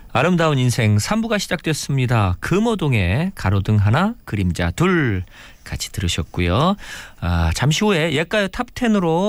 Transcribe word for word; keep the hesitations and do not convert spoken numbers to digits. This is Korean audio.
아름다운 인생 삼 부가 시작됐습니다. 금호동의 가로등 하나 그림자 둘 같이 들으셨고요. 아, 잠시 후에 옛가요 탑텐으로